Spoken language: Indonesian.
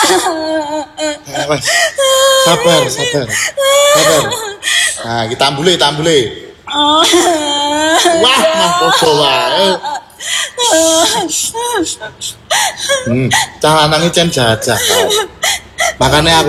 Wes. Sabar. Nah, kita ambule. Wah, mah podo wae. Cah lanange cen jajah. Makanya aku